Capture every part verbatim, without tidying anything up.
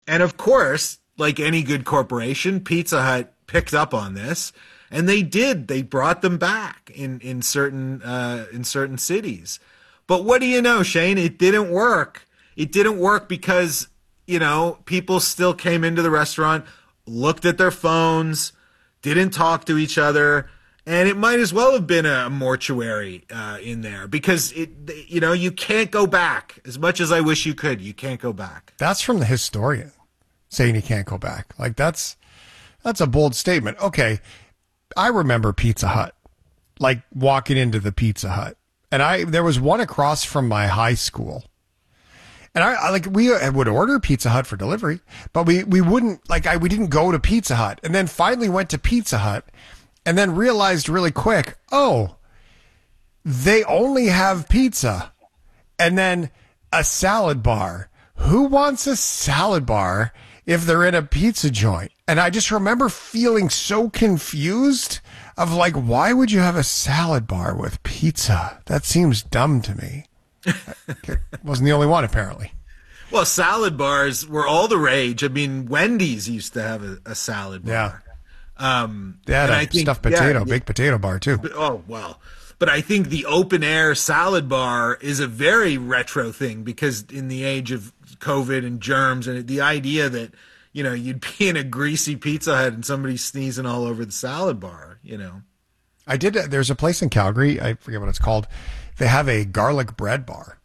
And of course, like any good corporation, Pizza Hut picked up on this, and they did. They brought them back in in certain uh, in certain cities. But what do you know, Shane? It didn't work. It didn't work because, you know, people still came into the restaurant, looked at their phones, didn't talk to each other, and it might as well have been a mortuary uh, in there because, it, you know, you can't go back. As much as I wish you could, you can't go back. That's from the historian saying you can't go back. Like, that's that's a bold statement. Okay, I remember Pizza Hut, like walking into the Pizza Hut. And I, there was one across from my high school, and I, I like, we would order Pizza Hut for delivery, but we, we wouldn't like, I, we didn't go to Pizza Hut, and then finally went to Pizza Hut and then realized really quick, oh, they only have pizza and then a salad bar. Who wants a salad bar if they're in a pizza joint? And I just remember feeling so confused of like, why would you have a salad bar with pizza? That seems dumb to me. Wasn't the only one, apparently. Well, salad bars were all the rage. I mean, Wendy's used to have a, a salad bar. Yeah. Um, they had a I think, stuffed potato, yeah, baked potato bar, too. But, oh, well. But I think the open air salad bar is a very retro thing because in the age of COVID and germs and the idea that, you know, you'd be in a greasy Pizza Hut and somebody sneezing all over the salad bar, you know. I did. There's a place in Calgary. I forget what it's called. They have a garlic bread bar.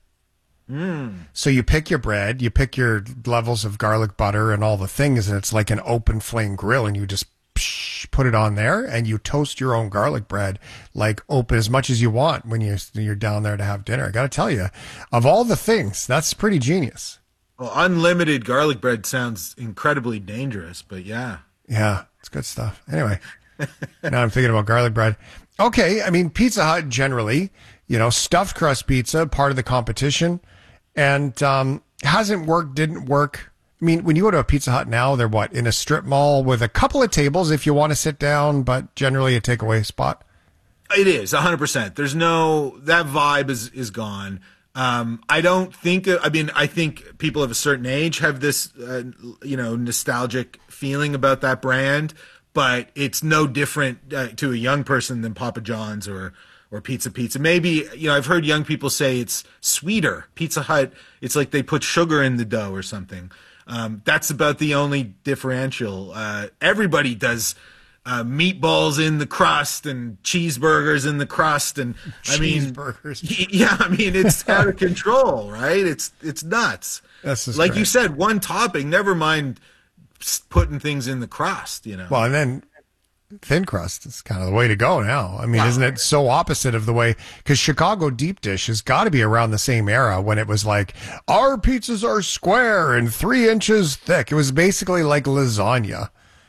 Mm. So you pick your bread, you pick your levels of garlic butter and all the things, and it's like an open flame grill, and you just psh, put it on there, and you toast your own garlic bread, like open as much as you want when you, you're down there to have dinner. I got to tell you, of all the things, that's pretty genius. Well, unlimited garlic bread sounds incredibly dangerous, but yeah. Yeah, it's good stuff. Anyway, now I'm thinking about garlic bread. Okay, I mean, Pizza Hut generally, you know, stuffed crust pizza, part of the competition, and um, hasn't worked, didn't work. I mean, when you go to a Pizza Hut now, they're what, in a strip mall with a couple of tables if you want to sit down, but generally a takeaway spot? It is, one hundred percent. There's no, that vibe is, is gone. Um, I don't think, I mean, I think people of a certain age have this, uh, you know, nostalgic feeling about that brand, but it's no different uh, to a young person than Papa John's or, or Pizza Pizza. Maybe, you know, I've heard young people say it's sweeter. Pizza Hut, it's like they put sugar in the dough or something. Um, that's about the only differential. Uh, everybody does Uh, meatballs in the crust and cheeseburgers in the crust, and I mean, cheeseburgers. Yeah, I mean it's out of control, right? It's it's nuts. This is like great. you said, one topping. Never mind putting things in the crust, you know. Well, and then thin crust is kind of the way to go now. I mean, wow. Isn't it so opposite of the way? Because Chicago deep dish has got to be around the same era when it was like our pizzas are square and three inches thick. It was basically like lasagna.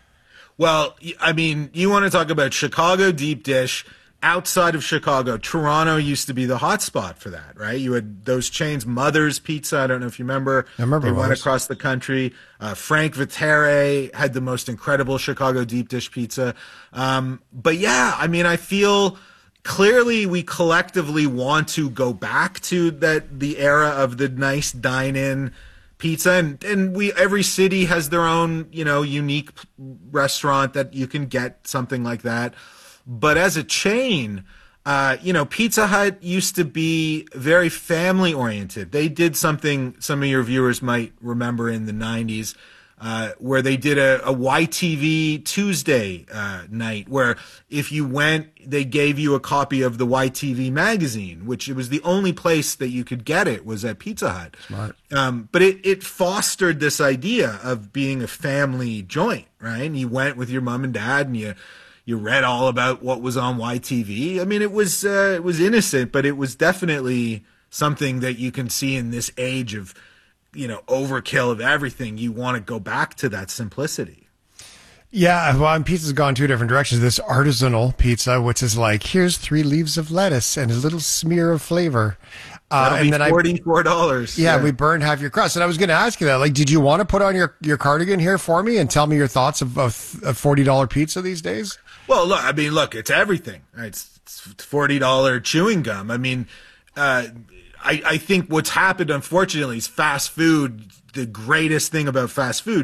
Well, I mean, you want to talk about Chicago deep dish. Outside of Chicago, Toronto used to be the hot spot for that, right? You had those chains, Mother's Pizza. I don't know if you remember. I remember They went Mother's. across the country. Uh, Frank Vitere had the most incredible Chicago deep dish pizza. Um, but yeah, I mean, I feel clearly we collectively want to go back to that the era of the nice dine-in pizza, and and we every city has their own, you know, unique restaurant that you can get something like that. But as a chain, uh, you know, Pizza Hut used to be very family oriented. They did something some of your viewers might remember in the nineties, uh, where they did a, a Y T V Tuesday uh, night, where if you went, they gave you a copy of the Y T V magazine, which it was the only place that you could get it was at Pizza Hut. Smart. Um, but it, it fostered this idea of being a family joint, right? And you went with your mom and dad, and you you read all about what was on Y T V. I mean, it was uh, it was innocent, but it was definitely something that you can see in this age of, you know, overkill of everything. You want to go back to that simplicity. Yeah, well, and pizza's gone two different directions. This artisanal pizza, which is like, here's three leaves of lettuce and a little smear of flavor. Uh, That'll and be then forty-four dollars. I, yeah, yeah, we burned half your crust. And I was going to ask you that. Like, did you want to put on your, your cardigan here for me and tell me your thoughts of, of a forty dollar pizza these days? Well, look, I mean, look, it's everything. Right? It's, it's forty dollar chewing gum. I mean, uh, I, I think what's happened, unfortunately, is fast food. The greatest thing about fast food